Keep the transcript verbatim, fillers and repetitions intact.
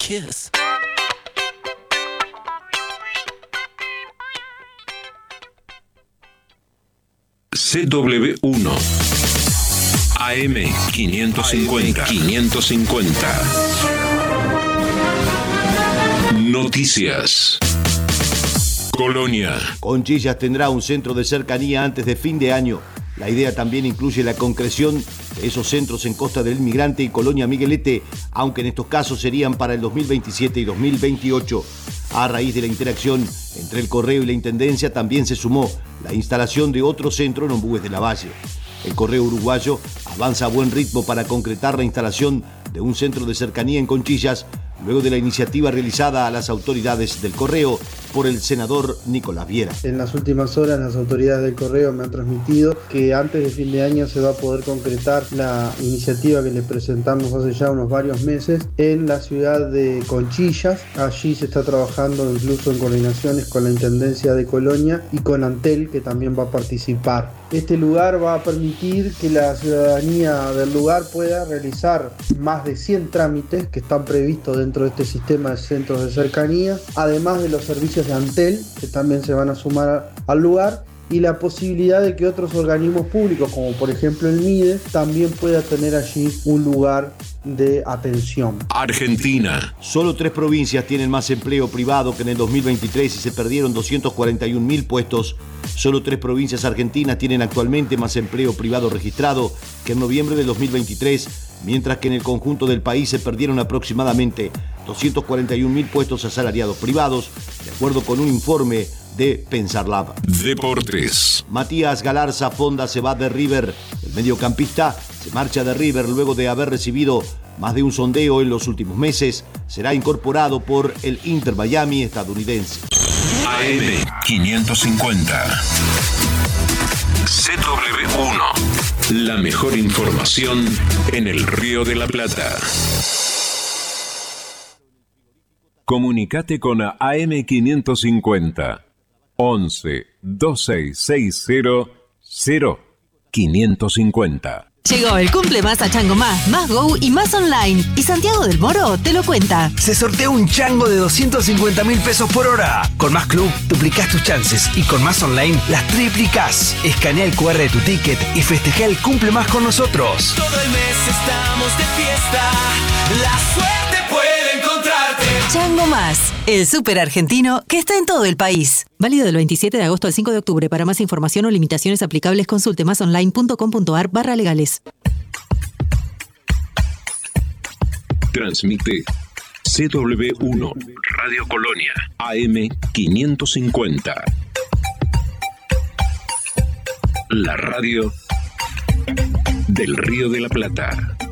kiss. C W uno A M quinientos cincuenta. quinientos cincuenta. Noticias. Colonia. Conchillas tendrá un centro de cercanía antes de fin de año. La idea también incluye la concreción de esos centros en Costa del Migrante y Colonia Miguelete, aunque en estos casos serían para el dos mil veintisiete y dos mil veintiocho. A raíz de la interacción entre el Correo y la Intendencia, también se sumó la instalación de otro centro en Ombúes de la Valle. El Correo Uruguayo avanza a buen ritmo para concretar la instalación de un centro de cercanía en Conchillas, luego de la iniciativa realizada a las autoridades del Correo por el senador Nicolás Viera. En las últimas horas las autoridades del Correo me han transmitido que antes de fin de año se va a poder concretar la iniciativa que les presentamos hace ya unos varios meses en la ciudad de Conchillas. Allí se está trabajando incluso en coordinaciones con la Intendencia de Colonia y con Antel, que también va a participar. Este lugar va a permitir que la ciudadanía del lugar pueda realizar más de cien trámites que están previstos dentro de este sistema de centros de cercanía, además de los servicios de Antel, que también se van a sumar a, al lugar, y la posibilidad de que otros organismos públicos, como por ejemplo el MIDE, también pueda tener allí un lugar de atención. Argentina. Solo tres provincias tienen más empleo privado que en el dos mil veintitrés y se perdieron doscientos cuarenta y un mil puestos. Solo tres provincias argentinas tienen actualmente más empleo privado registrado que en noviembre del dos mil veintitrés, mientras que en el conjunto del país se perdieron aproximadamente doscientos cuarenta y un mil puestos asalariados privados, de acuerdo con un informe de Pensar Lab. Deportes. Matías Galarza Fonda se va de River. El mediocampista se marcha de River luego de haber recibido más de un sondeo en los últimos meses. Será incorporado por el Inter Miami estadounidense. A M quinientos cincuenta. C W uno. La mejor información en el Río de la Plata. Comunicate con A M quinientos cincuenta. once, veintiséis sesenta, cero, quinientos cincuenta. Llegó el cumple más a Chango Más, Más Go y Más Online. Y Santiago del Moro te lo cuenta. Se sortea un chango de doscientos cincuenta mil pesos por hora. Con Más Club duplicás tus chances y con Más Online las triplicás. Escanea el cu erre de tu ticket y festeja el cumple más con nosotros. Todo el mes estamos de fiesta. La suerte puede encontrarte. Chango Más, el súper argentino que está en todo el país. Válido del veintisiete de agosto al cinco de octubre. Para más información o limitaciones aplicables, consulte masonline.com.ar barra legales. Transmite C W uno Radio Colonia A M quinientos cincuenta. La radio del Río de la Plata.